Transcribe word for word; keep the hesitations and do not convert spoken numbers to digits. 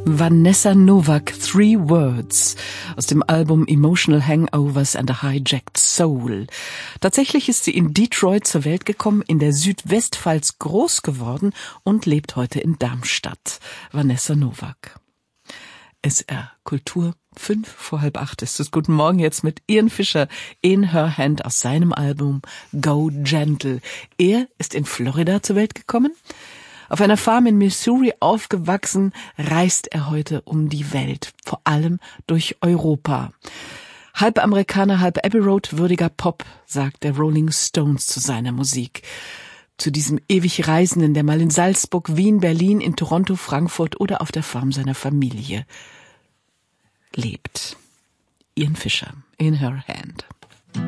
Vanessa Novak, Three Words, aus dem Album Emotional Hangovers and a Hijacked Soul. Tatsächlich ist sie in Detroit zur Welt gekommen, in der Südwestpfalz groß geworden und lebt heute in Darmstadt. Vanessa Novak. S R Kultur, fünf vor halb acht ist es. Guten Morgen jetzt mit Ian Fischer, In Her Hand aus seinem Album Go Gentle. Er ist in Florida zur Welt gekommen. Auf einer Farm in Missouri aufgewachsen, reist er heute um die Welt, vor allem durch Europa. Halb Amerikaner, halb Abbey Road würdiger Pop, sagt der Rolling Stones zu seiner Musik. Zu diesem ewig Reisenden, der mal in Salzburg, Wien, Berlin, in Toronto, Frankfurt oder auf der Farm seiner Familie lebt. Ian Fischer, In Her Hand.